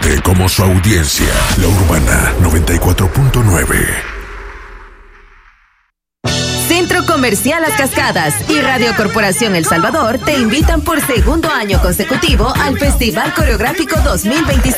conoce como su audiencia. La Urbana 94.9. Centro Comercial Las Cascadas y Radio Corporación El Salvador te invitan por segundo año consecutivo al Festival Coreográfico 2026.